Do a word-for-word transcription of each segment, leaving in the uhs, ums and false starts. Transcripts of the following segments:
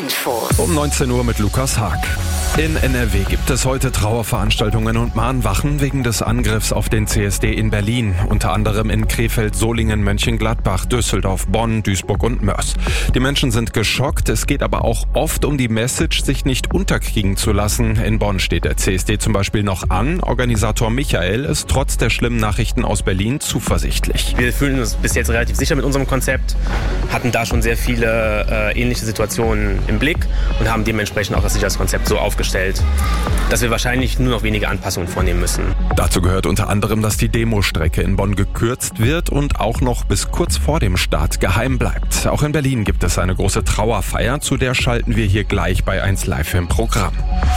Infos. Um neunzehn Uhr mit Lukas Haag. In N R W gibt es heute Trauerveranstaltungen und Mahnwachen wegen des Angriffs auf den C S D in Berlin. Unter anderem in Krefeld, Solingen, Mönchengladbach, Düsseldorf, Bonn, Duisburg und Mörs. Die Menschen sind geschockt. Es geht aber auch oft um die Message, sich nicht unterkriegen zu lassen. In Bonn steht der C S D zum Beispiel noch an. Organisator Michael ist trotz der schlimmen Nachrichten aus Berlin zuversichtlich. Wir fühlen uns bis jetzt relativ sicher mit unserem Konzept, hatten da schon sehr viele äh, ähnliche Situationen im Blick und haben dementsprechend auch das Sicherheitskonzept so aufgestellt, dass wir wahrscheinlich nur noch wenige Anpassungen vornehmen müssen. Dazu gehört unter anderem, dass die Demostrecke in Bonn gekürzt wird und auch noch bis kurz vor dem Start geheim bleibt. Auch in Berlin gibt es eine große Trauerfeier, zu der schalten wir hier gleich bei eins Live im Programm.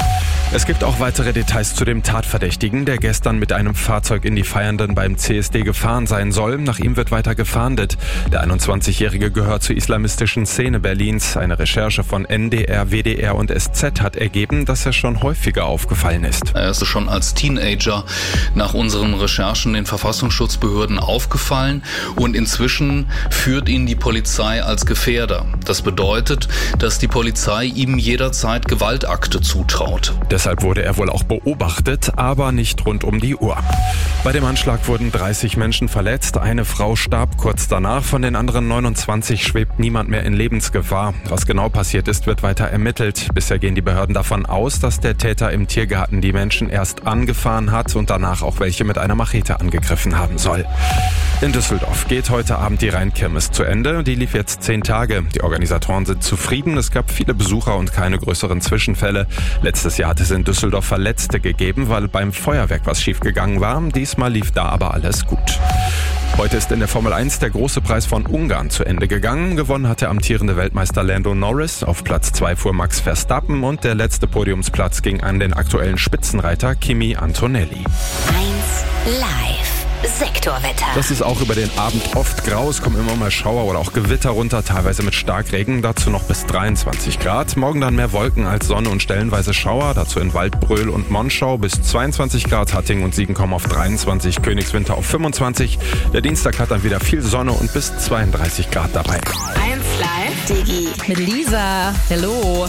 Es gibt auch weitere Details zu dem Tatverdächtigen, der gestern mit einem Fahrzeug in die Feiernden beim C S D gefahren sein soll. Nach ihm wird weiter gefahndet. Der einundzwanzigjährige gehört zur islamistischen Szene Berlins. Eine Recherche von N D R, W D R und S Z hat ergeben, dass er schon häufiger aufgefallen ist. Er ist schon als Teenager nach unseren Recherchen den Verfassungsschutzbehörden aufgefallen und inzwischen führt ihn die Polizei als Gefährder. Das bedeutet, dass die Polizei ihm jederzeit Gewaltakte zutraut. Deshalb wurde er wohl auch beobachtet, aber nicht rund um die Uhr. Bei dem Anschlag wurden dreißig Menschen verletzt. Eine Frau starb kurz danach. Von den anderen neunundzwanzig schwebt niemand mehr in Lebensgefahr. Was genau passiert ist, wird weiter ermittelt. Bisher gehen die Behörden davon aus, dass der Täter im Tiergarten die Menschen erst angefahren hat und danach auch welche mit einer Machete angegriffen haben soll. In Düsseldorf geht heute Abend die Rheinkirmes zu Ende. Die lief jetzt zehn Tage. Die Organisatoren sind zufrieden. Es gab viele Besucher und keine größeren Zwischenfälle. Letztes Jahr hat es in Düsseldorf Verletzte gegeben, weil beim Feuerwerk was schiefgegangen war. Diesmal lief da aber alles gut. Heute ist in der Formel eins der große Preis von Ungarn zu Ende gegangen. Gewonnen hat der amtierende Weltmeister Lando Norris. Auf Platz zwei fuhr Max Verstappen und der letzte Podiumsplatz ging an den aktuellen Spitzenreiter Kimi Antonelli. eins Live. Sektorwetter. Das ist auch über den Abend oft grau. Es kommen immer mal Schauer oder auch Gewitter runter, teilweise mit Starkregen. Dazu noch bis dreiundzwanzig Grad. Morgen dann mehr Wolken als Sonne und stellenweise Schauer. Dazu in Waldbröl und Monschau bis zweiundzwanzig Grad. Hattingen und Siegen kommen auf dreiundzwanzig, Königswinter auf fünfundzwanzig. Der Dienstag hat dann wieder viel Sonne und bis zweiunddreißig Grad dabei. eins Live. Digi. Mit Lisa. Hallo.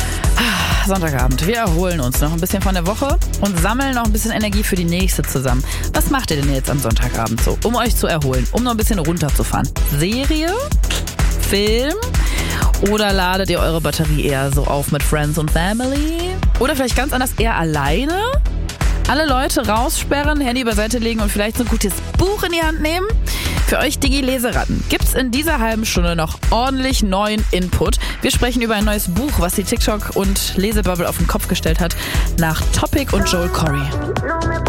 Sonntagabend. Wir erholen uns noch ein bisschen von der Woche und sammeln noch ein bisschen Energie für die nächste zusammen. Was macht ihr denn jetzt am Sonntagabend so, um euch zu erholen, um noch ein bisschen runterzufahren? Serie? Film? Oder ladet ihr eure Batterie eher so auf mit Friends und Family? Oder vielleicht ganz anders, eher alleine? Alle Leute raussperren, Handy beiseite legen und vielleicht so ein gutes Buch in die Hand nehmen? Für euch Digi-Leseratten gibt's in dieser halben Stunde noch ordentlich neuen Input. Wir sprechen über ein neues Buch, was die TikTok- und Lesebubble auf den Kopf gestellt hat, nach Topic und Joel Corry.